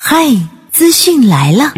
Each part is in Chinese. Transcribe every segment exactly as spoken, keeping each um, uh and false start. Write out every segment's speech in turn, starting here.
嗨，资讯来了！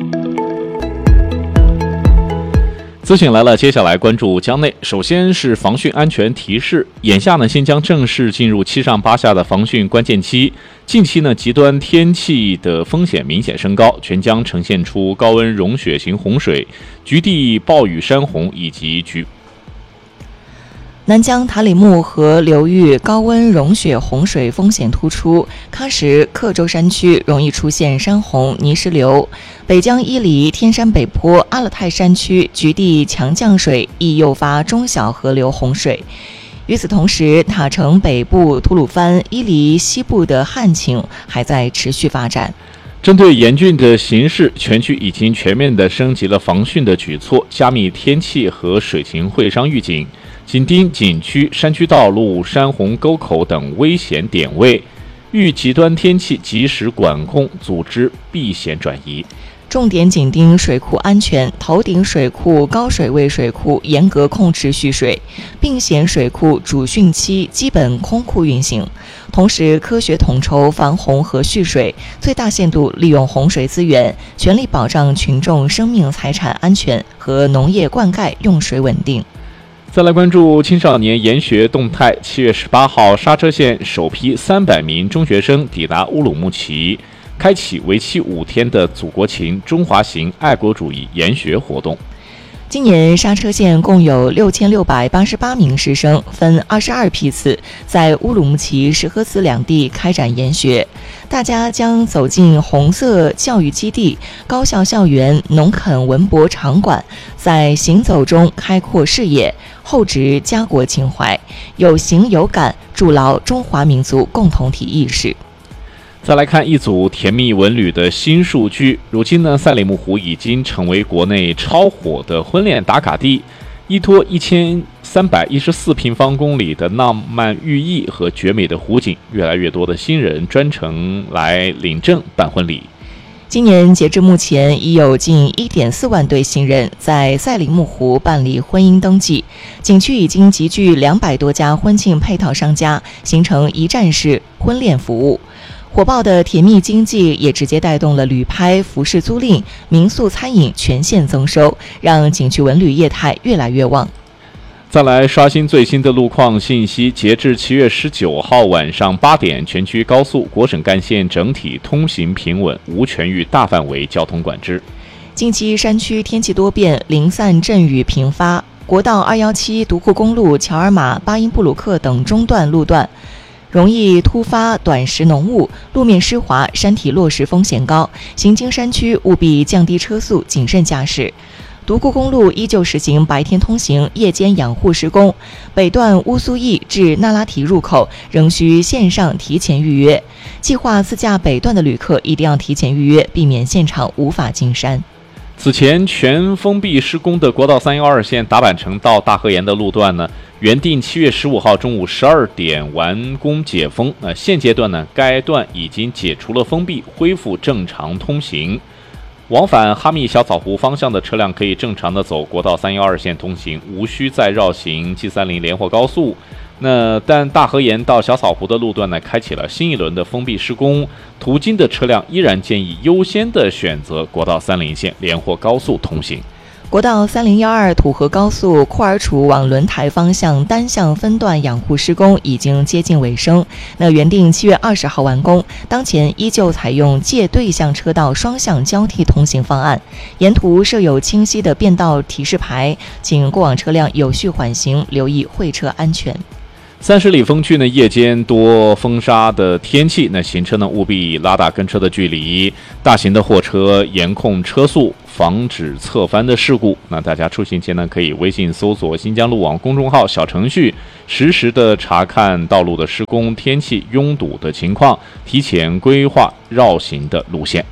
资讯来了，接下来关注江内。首先是防汛安全提示，眼下呢，新疆正式进入七上八下的防汛关键期。近期呢，极端天气的风险明显升高，全疆呈现出高温融雪型洪水、局地暴雨山洪以及局。 南疆塔里木河流域高温融雪洪水风险突出，喀什、克州山区容易出现山洪、泥石流；北疆伊犁、天山北坡、阿勒泰山区局地强降水易诱发中小河流洪水。与此同时，塔城北部、吐鲁番、伊犁西部的旱情还在持续发展。 针对严峻的形势，全区已经全面地升级了防汛的举措，加密天气和水情会商预警，紧盯景区、山区道路、山洪沟口等危险点位，遇极端天气及时管控，组织避险转移。 重点紧盯水库安全，头顶水库、高水位水库严格控制蓄水，并险水库主汛期基本空库运行，同时科学统筹防洪和蓄水，最大限度利用洪水资源，全力保障群众生命财产安全和农业灌溉用水稳定。 再来关注青少年研学动态。七月十八号，莎车县首批三百名中学生抵达乌鲁木齐，开启为期五天的祖国情中华行爱国主义研学活动。 今年莎车县共有六千六百八十八名师生，分二十二批次，在乌鲁木齐、石河子两地开展研学。大家将走进红色教育基地、高校校园、农垦文博场馆，在行走中开阔视野，厚植家国情怀，有形有感，筑牢中华民族共同体意识。 再来看一组甜蜜文旅的新数据。如今呢，赛里木湖已经成为国内超火的婚恋打卡地，依托一千三百一十四平方公里的浪漫寓意和绝美的湖景，越来越多的新人专程来领证办婚礼。 今年截至目前，已有近 一点四万对新人在赛里木湖办理婚姻登记，景区已经集聚两百多家婚庆配套商家，形成一站式婚恋服务。火爆的甜蜜经济也直接带动了旅拍、服饰租赁、民宿餐饮全线增收，让景区文旅业态越来越旺。 再来刷新最新的路况信息，截至七月十九号晚上八点，全区高速、国省干线整体通行平稳，无全域大范围交通管制。 近期山区天气多变，零散阵雨频发，国道二一七、独库公路、乔尔玛、巴音布鲁克等中段路段容易突发短时浓雾，路面湿滑，山体落石风险高，行经山区务必降低车速，谨慎驾驶。独库公路依旧实行白天通行，夜间养护施工。北段乌苏驿至那拉提入口仍需线上提前预约。计划自驾北段的旅客一定要提前预约，避免现场无法进山。 此前全封闭施工的国道三一二线达坂城到大河沿的路段呢，原定七月十五号中午十二点完工解封。呃，现阶段呢，该段已经解除了封闭，恢复正常通行。往返哈密小草湖方向的车辆可以正常的走国道三一二线通行，无需再绕行 G三十 连霍高速。那但大河沿到小草湖的路段呢，开启了新一轮的封闭施工，途经的车辆依然建议优先的选择国道三零线连霍高速通行。 国道三零一二土河高速库尔楚往轮台方向单向分段养护施工已经接近尾声。那原定七月二十号完工，当前依旧采用借对向车道双向交替通行方案，沿途设有清晰的变道提示牌，请过往车辆有序缓行，留意会车安全。 三十里风区呢，夜间多风沙的天气，那行车呢务必拉大跟车的距离，大型的货车严控车速，防止侧翻的事故。那大家出行前呢，可以微信搜索新疆路网公众号小程序，实时的查看道路的施工、天气拥堵的情况，提前规划绕行的路线。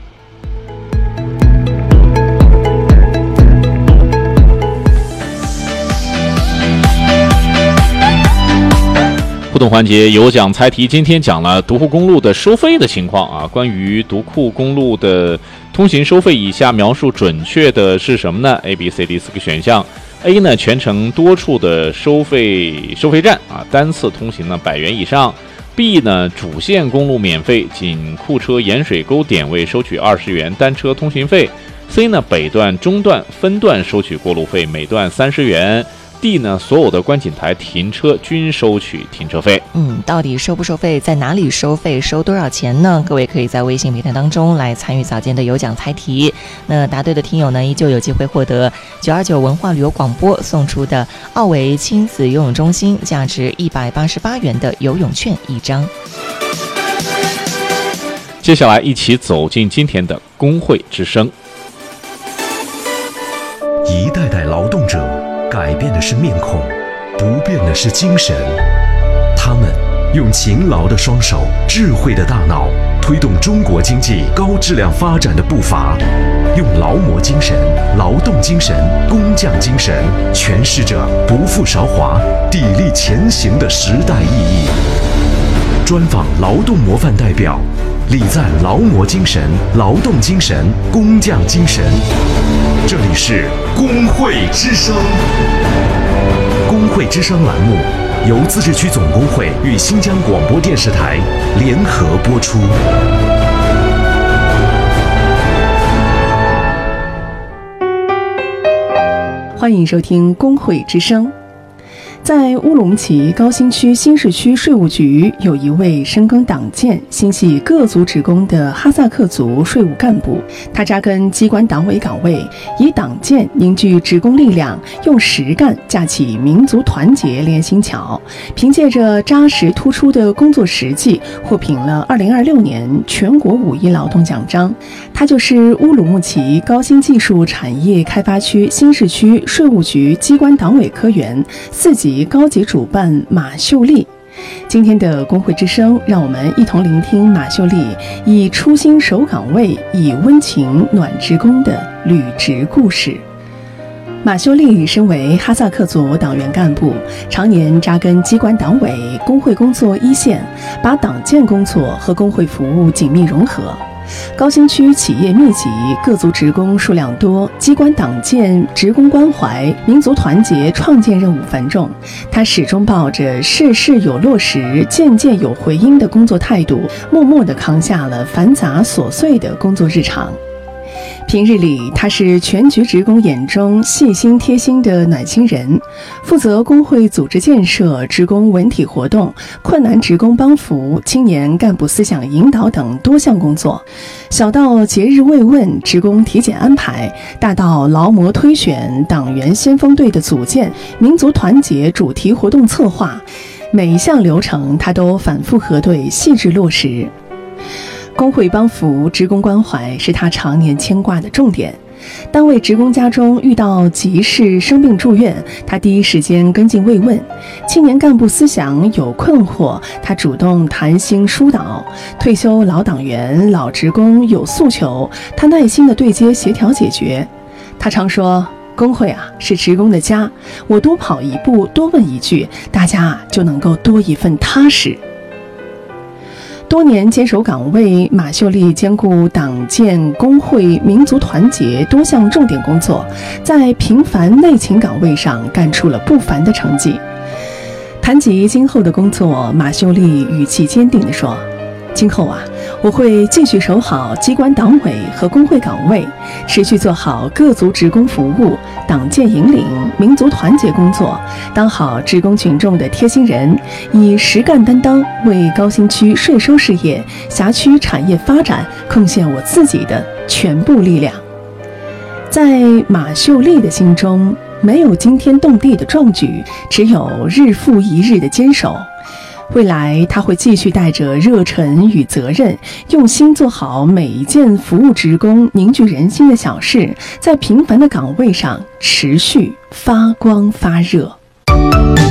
互动环节有奖猜题，今天讲了独库公路的收费的情况啊。关于独库公路的通行收费，以下描述准确的是什么呢 ？A、B、C、D 四个选项。A 呢，全程多处的收费收费站啊，单次通行呢百元以上。 B 呢，主线公路免费，仅库车盐水沟点位收取二十元单车通行费。C 呢，北段、中段分段收取过路费，每段三十元。D 呢，所有的观景台停车均收取停车费。 嗯，到底收不收费，在哪里收费，收多少钱呢？各位可以在微信平台当中来参与早间的有奖猜题。那答对的听友呢，依旧有机会获得九二九文化旅游广播送出的奥维亲子游泳中心价值一百八十八元的游泳券一张。 接下来一起走进今天的工会之声。 一代代劳动者改变的是面孔，不变的是精神。他们用勤劳的双手、智慧的大脑，推动中国经济高质量发展的步伐。用劳模精神、劳动精神、工匠精神，诠释着不负韶华、砥砺前行的时代意义。专访劳动模范代表，礼赞劳模精神、劳动精神、工匠精神。这里是工会之声。工会之声栏目由自治区总工会与新疆广播电视台联合播出。 欢迎收听工会之声。在乌鲁木齐高新区新市区税务局，有一位深耕党建、心系各族职工的哈萨克族税务干部。他扎根机关党委岗位，以党建凝聚职工力量，用实干架起民族团结连心桥。凭借着扎实突出的工作实际，获评了二零二六年全国五一劳动奖章。他就是乌鲁木齐高新技术产业开发区新市区税务局机关党委科员、四级高级主办马秀丽。今天的工会之声，让我们一同聆听马秀丽以初心守岗位，以温情暖职工的履职故事。马秀丽身为哈萨克族党员干部，常年扎根机关党委工会工作一线，把党建工作和工会服务紧密融合。高新区企业密集，各族职工数量多，机关党建、职工关怀、民族团结创建任务繁重。他始终抱着事事有落实、件件有回音的工作态度，默默地扛下了繁杂琐碎的工作日常。平日里，他是全局职工眼中细心贴心的暖心人，负责工会组织建设、职工文体活动、困难职工帮扶、青年干部思想引导等多项工作。小到节日慰问、职工体检安排，大到劳模推选、党员先锋队的组建、民族团结主题活动策划，每一项流程他都反复核对、细致落实。工会帮扶、职工关怀是他常年牵挂的重点。单位职工家中遇到急事生病住院，他第一时间跟进慰问；青年干部思想有困惑，他主动谈心疏导；退休老党员、老职工有诉求，他耐心地对接协调解决。他常说，工会啊是职工的家，我多跑一步，多问一句，大家就能够多一份踏实。多年坚守岗位，马秀丽兼顾党建、工会、民族团结多项重点工作，在频繁内勤岗位上干出了不凡的成绩。谈及今后的工作，马秀丽语气坚定地说，今后啊，我会继续守好机关党委和工会岗位，持续做好各族职工服务、党建引领、民族团结工作，当好职工群众的贴心人，以实干担当，为高新区税收事业、辖区产业发展贡献我自己的全部力量。在马秀丽的心中，没有惊天动地的壮举，只有日复一日的坚守。未来他会继续带着热忱与责任，用心做好每一件服务职工、凝聚人心的小事，在平凡的岗位上持续发光发热。